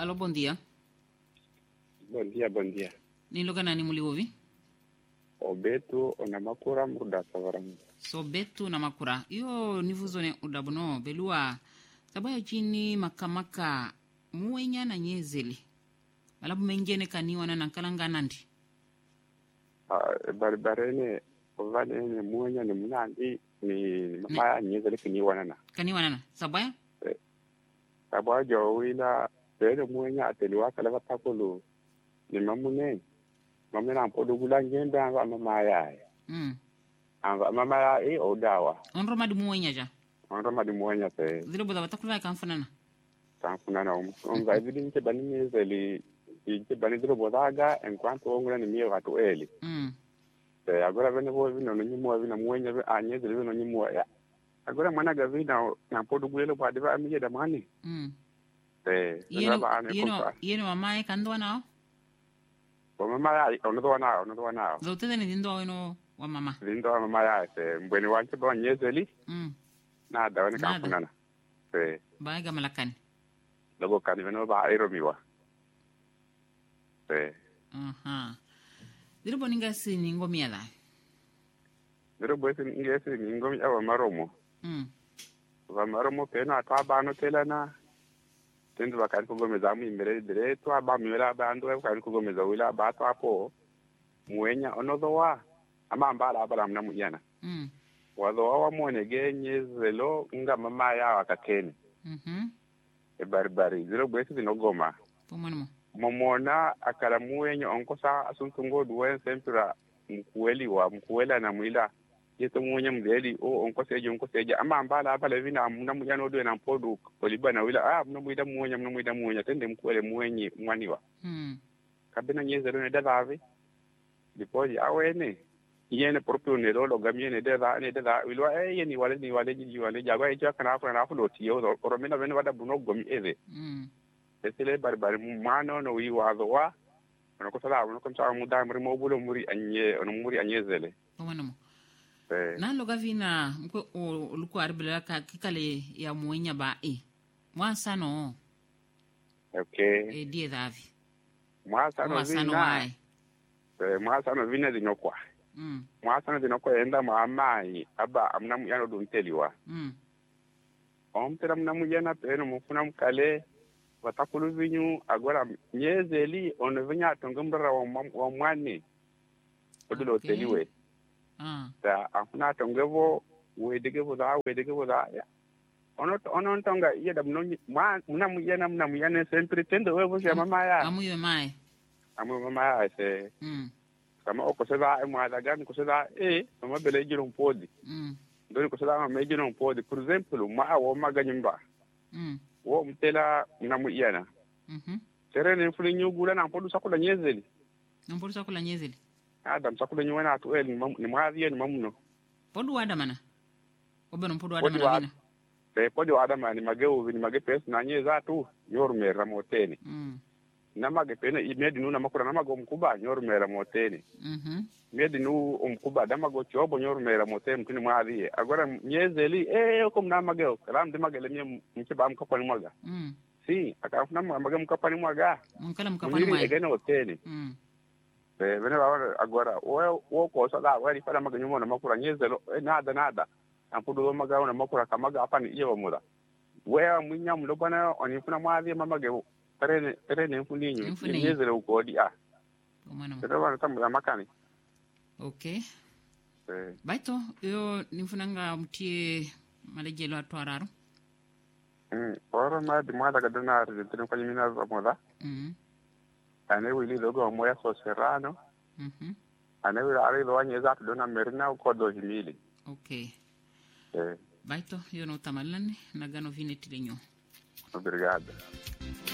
Alô, bom dia. Bom dia, bom dia. Ni lugar nani muli ouvi? O Beto na makura muda savaram. So Beto na makura. Iyo nivuzone udabuno belua. Sabaya jini makamaka muwenya na nyezeli. Malabu mengene kaniwa na nankalanga nandi. Barbarene ovane ne muenya ne munandi ni mama nyezeli kiniwa nana. Kaniwa nana. Sabaya? Sabaya jowila bere muenya ateliwa kala batakolo. Ni mamune. Mamuna ampodo gulangende anga mama ya. Anga mama ya odawa. Onro madi muwenya ja. Onro madi muenya se. Zile boda batakula kanfunana. Kanfunana onza evidente bani nyezeli ije bani dro bodaga enquanto ongula ni mie watu eli. Agora vene vo vino no nyimwa vina muenya ve anyezeli vino nyimwa ya. Agora mwana gavina na podo gulelo pa deva amiye da mani. Yeno mamae kandwa nao? Mama ya onodo nao. Zote ni dindo weno wa mama. Dindo wa mama ya se mbweni wanche ba nyezeli. Nada wani kafunana. Baiga malakani. Logo kani veno ba iromiwa. Diro boninga si ningomi ya la. Diro boesi ngesi ningomi ya maromo. Wa maromo peno ataba no telana. Tendo bakari kugomeza mu imbere dire to aba miwela bandu bakari kugomeza wila ba to apo muenya onodo wa amamba la bala mna muyana. Wazo wa mwone genye zelo nga mama ya wakakeni. Barbari diro boesi binogoma. Pomano. Momona akala muenya onkosa asuntungo duwen sempira mkuwela na mwila yeto muenya mdeli onkoseje ama mbala abala vina mna muyano do na podu oliba na wila mna muenya tende mkuwele muenyi mwaniwa kabina nyezero ne dadavi dipoji awene yene proprio ne lo gamie ne dada wilwa yeni wale jagwa ejo kana afuna na fulo tiyo oromena bene wada buno gomi eve esele barbari mano no wi wazo wa ono ko sala ono ko sa muda mo bulo muri anyezele pomano na loga vina mko oluko arbela ka kikale ya muenya ba mwasa no okay die davi mwasa no vina dinokwa mwasa no dinokwa enda maamai aba amna muyano dunteliwa omtera mna muyana peno mufuna mkale watakulu vinyu agora nyezeli ono vinya tongombra wa mwani odulo teliwe ta afuna tongevo wedegevo da ya ono tonga yeda muna muyana sempre tendo wevo ya mama ya amu mama ya se kama okoseda mwana gani koseda mama bele jiro mpodi ndoni koseda mama jiro mpodi por exemplo ma wo maganyimba wo mtela mna muyana serene fuli nyugula na podu sakula nyezeli Adam sakula nywana atu ni mwazi ni mamuno. Podu adamana. Obeno podu adamana vina. Podu adamana ni mageu ni magepes na nyeza tu nyorumera moteni. Na magepena imedi nuna makura na mago mkuba nyorumera moteni. Imedi nu mkuba da mago chobo nyorumera moteni mtini mwazi. Agora nyezeli oko mna mageu kalam de magele mye mkiba mkapa ni mwaga. Si akafuna mageu mkapa ni mwaga. Mkala mkapa ni mwaga. Egene hoteli. Vene agora o kosa da wari para maganyumo na makura nyezelo nada ampudo magawo na makura kamaga apa ni iyo muda we munya mulobana onifuna mwazi mamage terene mfuninyu nyezelo ukodi pero wana tamu makani okay baito yo nifunanga mtie malejelo atwararo ora ma di mwada kadana argentina kwa nyimina moda ane wili logo moya so serrano ane wili ari do anyeza dona merina ko do himili okay baito yo no tamalani nagano vinetilenyo obrigado